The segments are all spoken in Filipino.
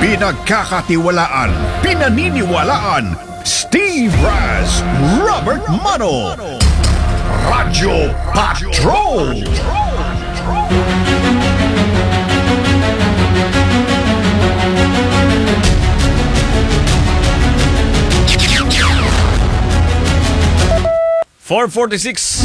Pinagkakatiwalaan, pinaniniwalaan, Steve Raz, Robert Mano, Radyo Patrol. .446.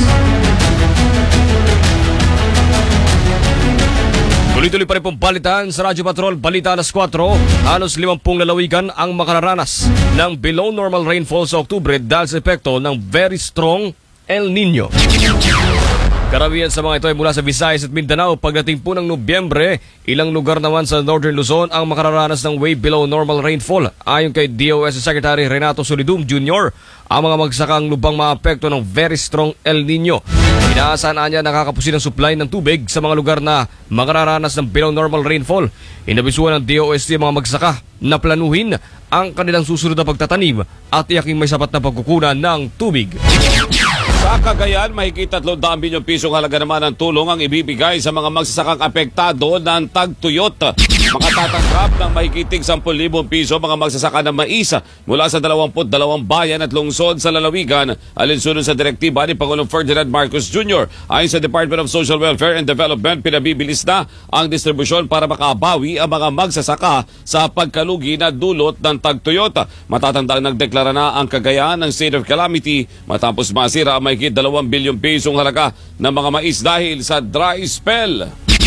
Tuloy-tuloy pa rin pong balitaan sa Radyo Patrol. Balita alas 4, halos 50 lalawigan ang makararanas ng below normal rainfall sa Oktubre dahil sa epekto ng very strong El Nino. Karamihan sa mga ito ay mula sa Visayas at Mindanao. Pagdating po ng Nobyembre, ilang lugar naman sa Northern Luzon ang makararanas ng way below normal rainfall. Ayon kay DOS Secretary Renato Solidum Jr., ang mga magsakang lubang maapekto ng very strong El Nino. Inaasahan niya nakakapusin ang supply ng tubig sa mga lugar na makararanas ng below normal rainfall. Inabisuan ng DOST ang mga magsaka na planuhin ang kanilang susunod na pagtatanim at tiyaking may sapat na pagkukunan ng tubig. Sa Cagayan, mahigit 300 bilyong pisong halaga naman ang tulong ang ibibigay sa mga magsasakang apektado ng tagtuyot. Makatatanggap ng mahigit 10,000 piso mga magsasaka ng mais mula sa 22 bayan at lungsod sa lalawigan, alinsunod sa direktiba ni Pangulong Ferdinand Marcos Jr. Ayon sa Department of Social Welfare and Development, pinabibilis na ang distribusyon para makabawi ang mga magsasaka sa pagkalugi na dulot ng tagtuyot. Matatandang nagdeklara na ang Cagayan ng state of calamity matapos masira ang mahigit 2 bilyong pisong halaga ng mga mais dahil sa dry spell.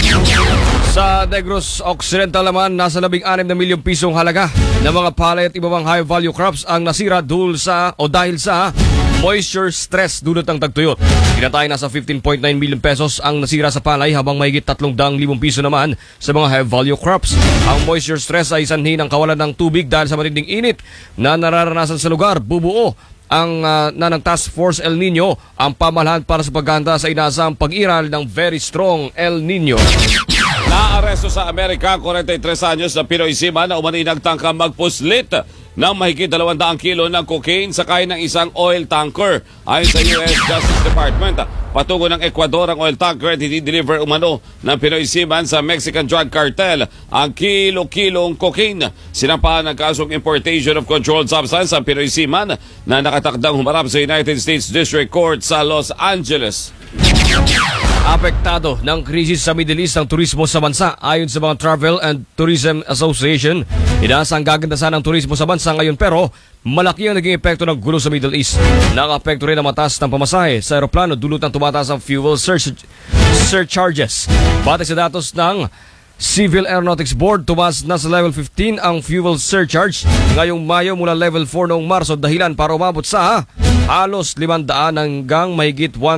Sa Negros Occidental naman, nasa 16 na milyong pisong halaga ng mga palay at ibang high value crops ang nasira dahil sa moisture stress dulot ng tagtuyot. Tinatay nasa 15.9 million pesos ang nasira sa palay habang mahigit 300,000 piso naman sa mga high value crops. Ang moisture stress ay sanhi ng kawalan ng tubig dahil sa matinding init na nararanasan sa lugar. Bubuo ang ng Task Force El Nino ang pamahalaan para sa paghanda sa inaasahang pag-iral ng very strong El Nino. Naaresto sa Amerika, 43 anyos na Pinoy seaman na umano'y nagtangkang magpuslit ng mahigit 200 kilo ng cocaine sakay ng isang oil tanker. Ayon sa US Justice Department, patungo ng Ecuador ang oil tanker at i-deliver umano ng Pinoy seaman sa Mexican drug cartel ang kilo-kilong cocaine. Sinampahan ng kasong importation of controlled substance ang Pinoy seaman na nakatakdang humarap sa United States District Court sa Los Angeles. Apektado ng krisis sa Middle East ang turismo sa bansa. Ayon sa mga Travel and Tourism Association, inaasang gagandasan ng turismo sa bansa ngayon pero malaki ang naging epekto ng gulo sa Middle East. Nakapekto rin ang mataas ng pamasahe sa aeroplano dulot ng tumataas ang fuel surcharges. Batay sa datos ng Civil Aeronautics Board, tumaas na sa level 15 ang fuel surcharge ngayong Mayo mula level 4 noong Marso, dahilan para umabot sa halos 500 hanggang mahigit